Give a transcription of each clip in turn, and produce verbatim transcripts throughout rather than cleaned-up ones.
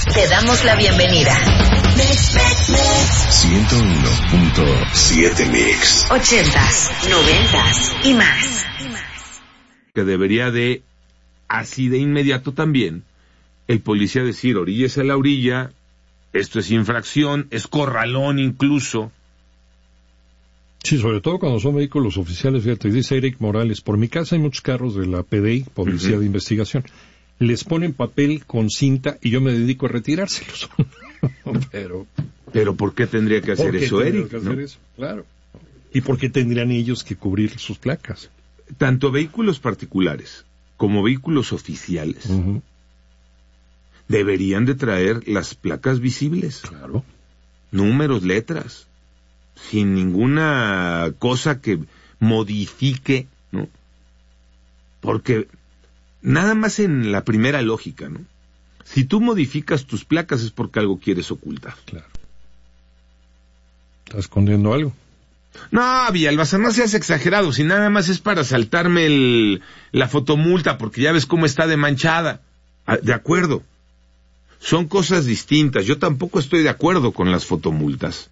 Te damos la bienvenida. ciento uno punto siete Mix. Ochentas, noventas y más. Que debería de, así de inmediato también, el policía decir, oríllese a la orilla, esto es infracción, es corralón incluso. Sí, sobre todo cuando son vehículos oficiales, fíjate, dice Eric Morales, por mi casa hay muchos carros de la P D I, Policía uh-huh. de Investigación, les ponen papel con cinta y yo me dedico a retirárselos. Pero... Pero ¿por qué tendría que hacer eso, Eric? Que hacer ¿no? eso? Claro. ¿Y por qué tendrían ellos que cubrir sus placas? Tanto vehículos particulares como vehículos oficiales uh-huh. deberían de traer las placas visibles. Claro. Números, letras. Sin ninguna cosa que modifique, ¿no? Porque nada más en la primera lógica, ¿no? Si tú modificas tus placas es porque algo quieres ocultar. Claro. ¿Estás escondiendo algo? No, Villalbazo, no seas exagerado. Si nada más es para saltarme el, la fotomulta, porque ya ves cómo está de manchada. De acuerdo. Son cosas distintas. Yo tampoco estoy de acuerdo con las fotomultas.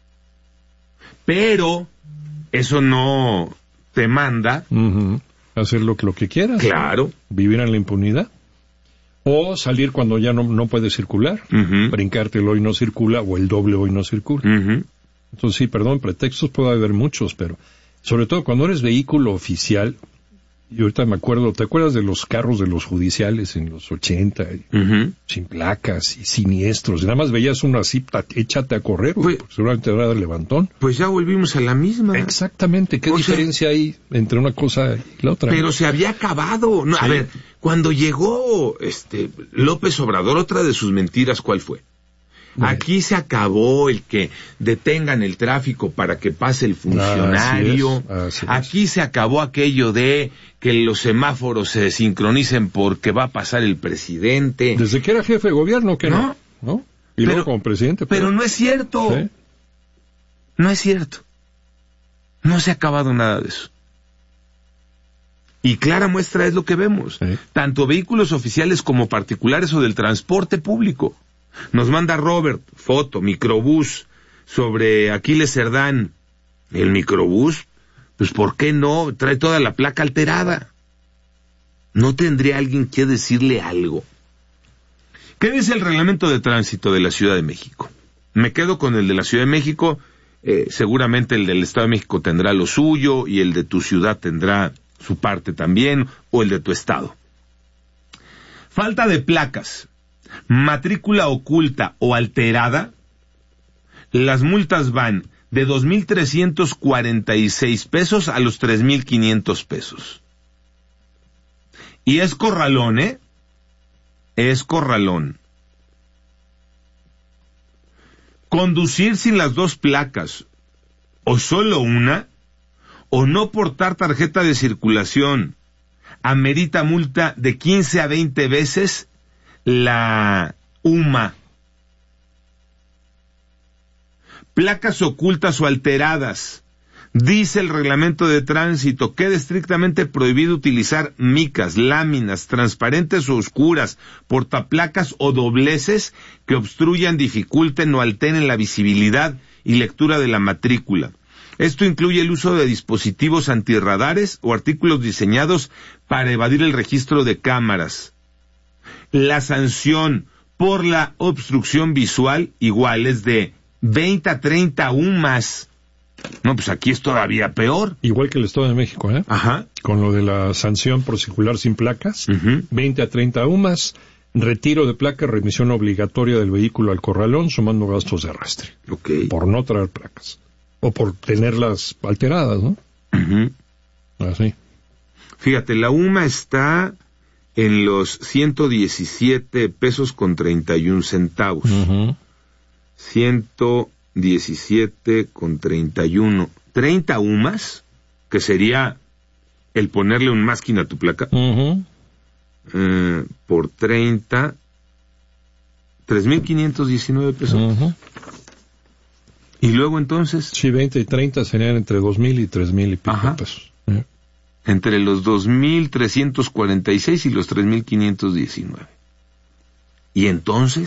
Pero eso no te manda uh-huh. hacer lo, lo que quieras. Claro. ¿No? Vivir en la impunidad. O salir cuando ya no, no puedes circular. Uh-huh. Brincarte el hoy no circula o el doble hoy no circula. Uh-huh. Entonces sí, perdón, pretextos puede haber muchos, pero sobre todo cuando eres vehículo oficial, y ahorita me acuerdo, ¿te acuerdas de los carros de los judiciales en los ochenta? Uh-huh. Sin placas y siniestros, y nada más veías uno así, échate a correr, pues, porque seguramente era de levantón. Pues ya volvimos a la misma. Exactamente, ¿qué o diferencia sea, hay entre una cosa y la otra? Pero se había acabado. No, sí. A ver, cuando llegó este López Obrador, otra de sus mentiras, ¿cuál fue? Bueno. Aquí se acabó el que detengan el tráfico para que pase el funcionario. Así es, así es. Aquí se acabó aquello de que los semáforos se sincronicen porque va a pasar el presidente. Desde que era jefe de gobierno, que no, no. ¿no? Y pero, luego como presidente. Pero, pero no es cierto. ¿Sí? No es cierto. No se ha acabado nada de eso. Y clara muestra es lo que vemos. ¿Sí? Tanto vehículos oficiales como particulares o del transporte público. Nos manda Robert, foto, microbús, sobre Aquiles Cerdán. El microbús, pues ¿por qué no? Trae toda la placa alterada. ¿No tendría alguien que decirle algo? ¿Qué dice el reglamento de tránsito de la Ciudad de México? Me quedo con el de la Ciudad de México, eh, seguramente el del Estado de México tendrá lo suyo, y el de tu ciudad tendrá su parte también, o el de tu estado. Falta de placas, matrícula oculta o alterada, las multas van de dos mil trescientos cuarenta y seis pesos a los tres mil quinientos pesos. Y es corralón, ¿eh? Es corralón. Conducir sin las dos placas, o solo una, o no portar tarjeta de circulación, amerita multa de quince a veinte veces la U M A. Placas ocultas o alteradas. Dice el reglamento de tránsito, queda estrictamente prohibido utilizar micas, láminas, transparentes o oscuras, portaplacas o dobleces que obstruyan, dificulten o alteren la visibilidad y lectura de la matrícula. Esto incluye el uso de dispositivos antirradares o artículos diseñados para evadir el registro de cámaras. La sanción por la obstrucción visual igual es de veinte a treinta U M As. No, pues aquí es todavía peor. Igual que el Estado de México, ¿eh? Ajá. Con lo de la sanción por circular sin placas, uh-huh. veinte a treinta U M As, retiro de placa, remisión obligatoria del vehículo al corralón, sumando gastos de arrastre. Okay. Por no traer placas. O por tenerlas alteradas, ¿no? Uh-huh. Así. Fíjate, la U M A está en los ciento diecisiete pesos con treinta y un centavos. Uh-huh. ciento diecisiete con treinta y uno. treinta U M As, que sería el ponerle un masking a tu placa. Uh-huh. Eh, por treinta, tres mil quinientos diecinueve pesos. Uh-huh. Y luego entonces... Sí, veinte y treinta serían entre dos mil y tres mil y pico Ajá. pesos. ¿Eh? Entre los dos mil trescientos cuarenta y seis y los tres mil quinientos diecinueve. Y entonces,